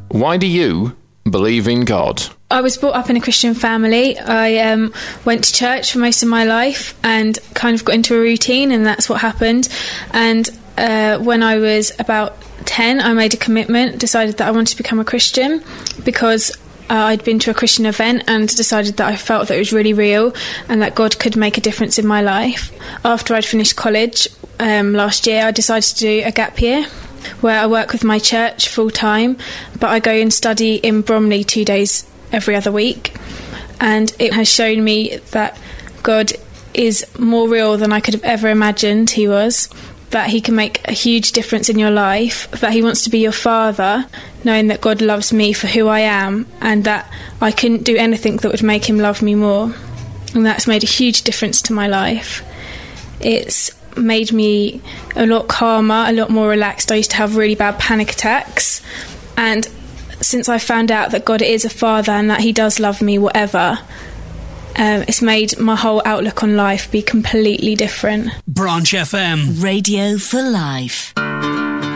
Why do you believe in God? I was brought up in a Christian family. I went to church for most of my life and kind of got into a routine, and that's what happened. And when I was about 10, I made a commitment, decided that I wanted to become a Christian because I'd been to a Christian event and decided that I felt that it was really real and that God could make a difference in my life. After I'd finished college last year, I decided to do a gap year where I work with my church full time, but I go and study in Bromley 2 days every other week. And it has shown me that God is more real than I could have ever imagined he was, that he can make a huge difference in your life, that he wants to be your father, knowing that God loves me for who I am and that I couldn't do anything that would make him love me more. And that's made a huge difference to my life. It's made me a lot calmer, a lot more relaxed. I used to have really bad panic attacks, and since I found out that God is a father and that he does love me whatever, it's made my whole outlook on life be completely different. Branch FM. Radio for life.